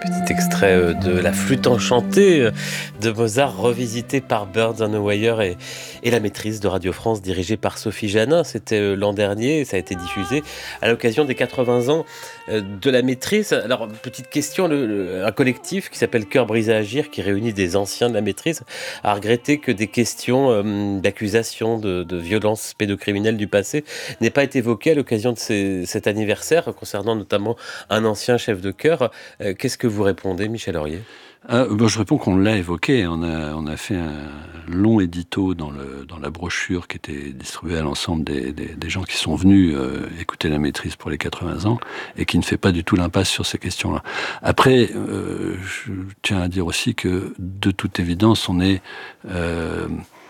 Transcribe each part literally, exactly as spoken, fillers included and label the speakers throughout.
Speaker 1: Petit extrait de La Flûte enchantée de Mozart, revisité par Birds on a Wire et, et la maîtrise de Radio France, dirigée par Sophie Janin. C'était l'an dernier, ça a été diffusé à l'occasion des quatre-vingts ans de la maîtrise. Alors, petite question, le, le, un collectif qui s'appelle Cœur brisé à agir, qui réunit des anciens de la maîtrise, a regretté que des questions euh, d'accusation de, de violences pédocriminelles du passé n'aient pas été évoquées à l'occasion de ces, cet anniversaire, concernant notamment un ancien chef de chœur. Euh, qu'est-ce que vous répondez, Michel Aurier ?
Speaker 2: Euh, bon, je réponds qu'on l'a évoqué. On a, on a fait un long édito dans, le, dans la brochure qui était distribuée à l'ensemble des, des, des gens qui sont venus euh, écouter la maîtrise pour les quatre-vingts ans et qui ne fait pas du tout l'impasse sur ces questions-là. Après, euh, je tiens à dire aussi que, de toute évidence, on est, euh,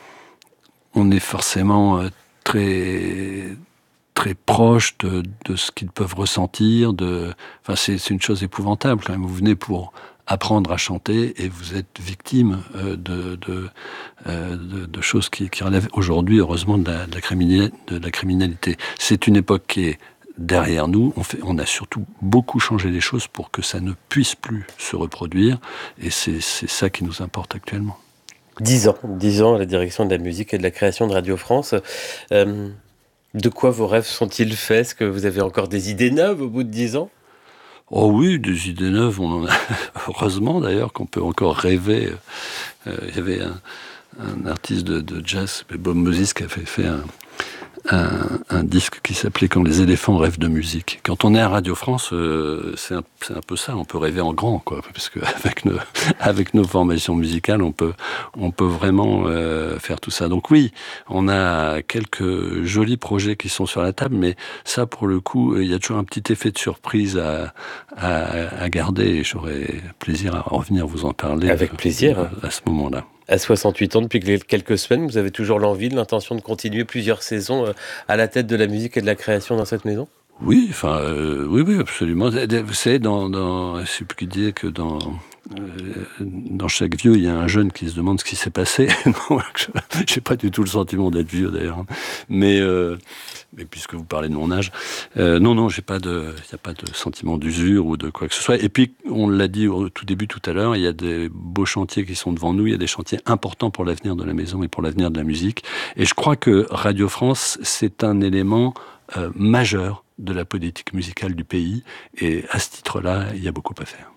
Speaker 2: on est forcément très... très proche de, de ce qu'ils peuvent ressentir. De... Enfin, c'est, c'est une chose épouvantable quand même. Vous venez pour apprendre à chanter et vous êtes victime euh, de, de, euh, de, de choses qui, qui relèvent aujourd'hui, heureusement, de la, de, la criminalité, de la criminalité. C'est une époque qui est derrière nous. On, fait, on a surtout beaucoup changé les choses pour que ça ne puisse plus se reproduire et c'est, c'est ça qui nous importe actuellement.
Speaker 1: Dix ans, dix ans à la direction de la musique et de la création de Radio France. Euh, de quoi vos rêves sont-ils faits ? Est-ce que vous avez encore des idées neuves au bout de dix ans ?
Speaker 2: Oh oui, des idées neuves, on en a, heureusement d'ailleurs qu'on peut encore rêver. Euh, il y avait un, un artiste de, de jazz, Bob Moses, qui avait fait un, un, un disque qui s'appelait « Quand les éléphants rêvent de musique ». Quand on est à Radio France, euh, c'est, un, c'est un peu ça, on peut rêver en grand, quoi, parce qu'avec nos, avec nos formations musicales, on peut, on peut vraiment euh, faire tout ça. Donc oui, on a quelques jolis projets qui sont sur la table, mais ça, pour le coup, il y a toujours un petit effet de surprise à, à, à garder, et j'aurais plaisir à revenir vous en parler.
Speaker 1: Avec plaisir.
Speaker 2: À, à ce moment-là.
Speaker 1: À soixante-huit ans, depuis quelques semaines, vous avez toujours l'envie, l'intention de continuer plusieurs saisons à la tête de la musique et de la création dans cette maison ?
Speaker 2: Oui, enfin, euh, oui, oui, absolument. Vous savez, dans, dans, je sais plus qui disait que dans, euh, dans chaque vieux, il y a un jeune qui se demande ce qui s'est passé. Non, je n'ai pas du tout le sentiment d'être vieux d'ailleurs, mais, euh, mais puisque vous parlez de mon âge, euh, non, non, j'ai pas de, il n'y a pas de sentiment d'usure ou de quoi que ce soit. Et puis, on l'a dit au tout début tout à l'heure, il y a des beaux chantiers qui sont devant nous. Il y a des chantiers importants pour l'avenir de la maison et pour l'avenir de la musique. Et je crois que Radio France, c'est un élément euh, majeur de la politique musicale du pays, et à ce titre-là, il y a beaucoup à faire.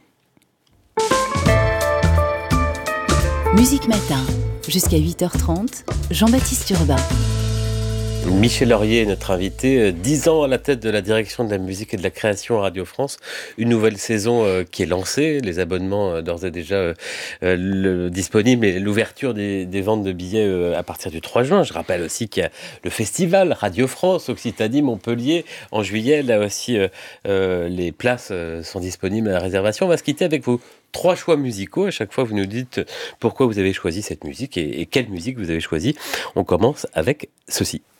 Speaker 3: Musique Matin, jusqu'à huit heures trente, Jean-Baptiste Urbain.
Speaker 1: Michel Aurier est notre invité, dix ans à la tête de la direction de la musique et de la création à Radio France. Une nouvelle saison euh, qui est lancée, les abonnements euh, d'ores et déjà euh, le, disponibles et l'ouverture des, des ventes de billets euh, à partir du trois juin. Je rappelle aussi qu'il y a le festival Radio France, Occitanie, Montpellier en juillet. Là aussi, euh, euh, les places euh, sont disponibles à la réservation. On va se quitter avec vos trois choix musicaux. À chaque fois, vous nous dites pourquoi vous avez choisi cette musique et, et quelle musique vous avez choisi. On commence avec ceci.